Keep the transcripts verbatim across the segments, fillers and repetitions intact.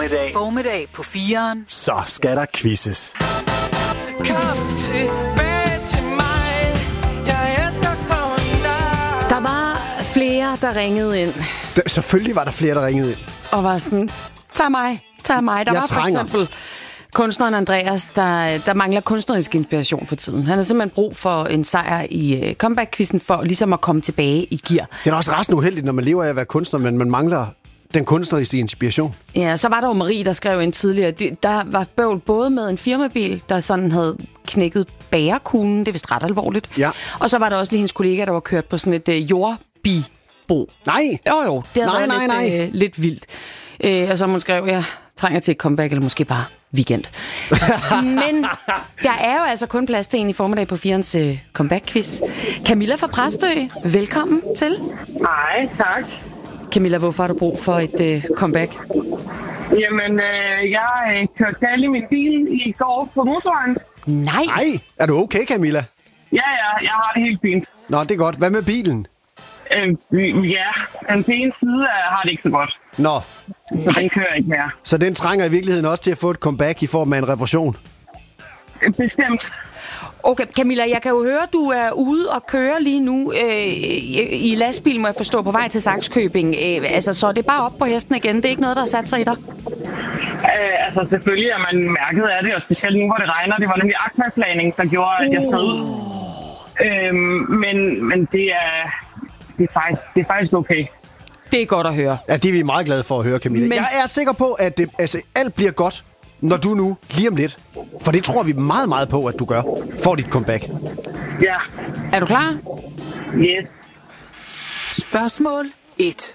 Formiddag. Formiddag på firen. Så skal der quizzes. Der var flere, der ringede ind. Der, selvfølgelig var der flere, der ringede ind. Og var sådan, tag mig, tag mig. Der Jeg var for trænger. eksempel kunstneren Andreas, der, der mangler kunstnerisk inspiration for tiden. Han har simpelthen brug for en sejr i uh, comeback-quizzen for ligesom at komme tilbage i gear. Det er da også resten uheldigt, når man lever af at være kunstner, men man mangler den kunstneriske inspiration. Ja, så var der jo Marie, der skrev ind tidligere. Det, der var bøvl både med en firmabil, der sådan havde knækket bagerkuglen. Det er vist ret alvorligt. Ja. Og så var der også lige hendes kollega, der var kørt på sådan et uh, jordbibo. Nej! Jo, jo. Det har Nej, været nej, lidt, nej. Øh, lidt vildt. Øh, og så hun skrev, jeg trænger til et comeback, eller måske bare weekend. Men der er jo altså kun plads til en i formiddag på firens øh, comeback-quiz. Camilla fra Præstø, velkommen til. Hej, tak. Camilla, hvorfor har du brug for et øh, comeback? Jamen, øh, jeg øh, kørte galt i min bil i går på motorvejen. Nej. Nej! Er du okay, Camilla? Ja, ja, jeg har det helt fint. Nå, det er godt. Hvad med bilen? Øh, ja, den ene side øh, har det ikke så godt. Nå, Den kører ikke mere. så den trænger i virkeligheden også til at få et comeback i form af en reparation. Øh, Bestemt. Okay, Camilla, jeg kan jo høre, at du er ude og køre lige nu øh, i, i lastbil, må jeg forstå, på vej til Sakskøbing. Øh, altså, så det er bare op på hesten igen. Det er ikke noget, der har sat sig i dig? Øh, altså, selvfølgelig er man mærket af det, og specielt nu, hvor det regner. Det var nemlig akvaplaning, der gjorde, at jeg skred ud. Øh, men, men det er, det, er faktisk, det er faktisk okay. Det er godt at høre. Ja, det er vi meget glade for at høre, Camilla. Men- Men... Jeg er sikker på, at det, altså, alt bliver godt, når du nu, lige om lidt, for det tror vi meget, meget på, at du gør, får dit comeback. Ja, Er du klar? yes. Spørgsmål et.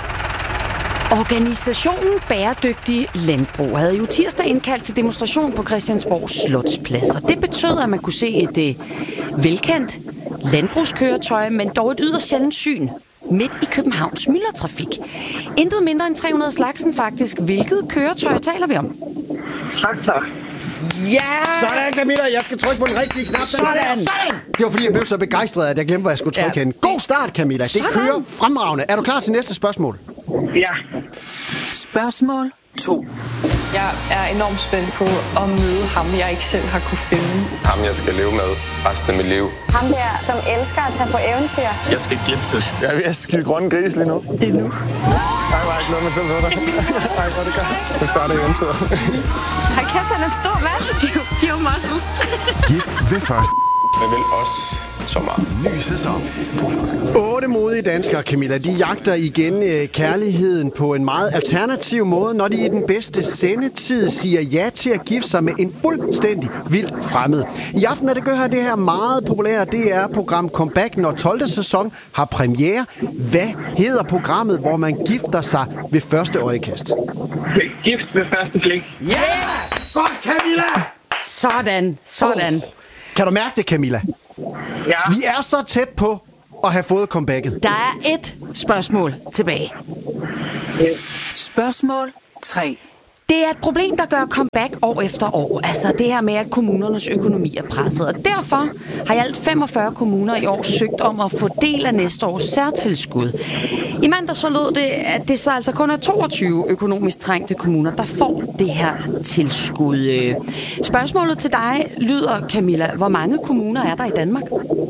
Organisationen Bæredygtig Landbrug havde jo tirsdag indkaldt til demonstration på Christiansborg Slotsplads. Og det betød, at man kunne se et øh, velkendt landbrugskøretøj, men dog et yderst sjældent syn midt i Københavns myldretrafik. Intet mindre end tre hundrede slagsen faktisk. Hvilket køretøj taler vi om? Traktor. Ja! Sådan, Camilla. Jeg skal trykke på den rigtige knap. Den er der. Sådan! Det var fordi, jeg blev så begejstret, at jeg glemte, hvad jeg skulle trykke Ja. hen. God start, Camilla. Det Sådan. kører fremragende. Er du klar til næste spørgsmål? Ja. Spørgsmål to. Jeg er enormt spændt på at møde ham, jeg ikke selv har kunne finde. Ham, jeg skal leve med resten af mit liv. Ham der, som elsker at tage på eventyr. Jeg skal giftes. Jeg er ved at skide grønne gris lige nu. Endnu. Tak, var ikke noget med til at dig. Tak for det gør. Jeg starter eventyret. Har kæft, han er stor, hvad? Pure muscles. Gift ved først. Jeg vil også så meget. Ny sæson. Otte modige danskere, Camilla, de jagter igen øh, kærligheden på en meget alternativ måde, når de i den bedste sendetid siger ja til at gifte sig med en fuldstændig vild fremmed. I aften er det gør det her meget populære D R-program Comeback, når tolvte sæson har premiere. Hvad hedder programmet, hvor man gifter sig ved første øjekast? Gift ved første blik. Yes! Godt, Camilla! Sådan, sådan. Oh. Kan du mærke det, Camilla? Ja. Vi er så tæt på at have fået comebacket. Der er et spørgsmål tilbage. Yes. Spørgsmål tre. Det er et problem, der gør comeback år efter år. Altså det her med, at kommunernes økonomi er presset. Og derfor har i alt femogfyrre kommuner i år søgt om at få del af næste års særtilskud. I mandag så lød det, at det så altså kun er toogtyve økonomisk trængte kommuner, der får det her tilskud. Spørgsmålet til dig lyder, Camilla, hvor mange kommuner er der i Danmark?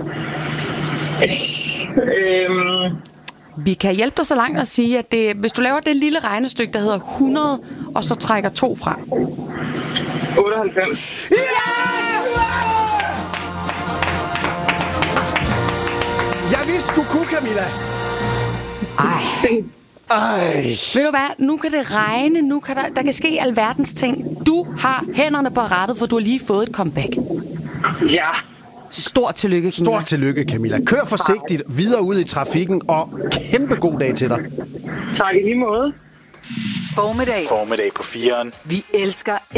Øhm, Vi kan hjælpe dig så langt at sige, at det, hvis du laver det lille regnestykke, der hedder hundrede, og så trækker to fra. otteoghalvfems. Jeg vidste, du kunne, Camilla. Ej. Ej. Ved du hvad? Nu kan det regne. Nu kan der, der kan ske alverdens ting. Du har hænderne på rattet, for du har lige fået et comeback. Ja. Stort tillykke, Camilla. Stort tillykke, Camilla. Kør forsigtigt videre ud i trafikken, og kæmpe god dag til dig. Tak i lige måde. Formiddag. Formiddag på firen. Vi elsker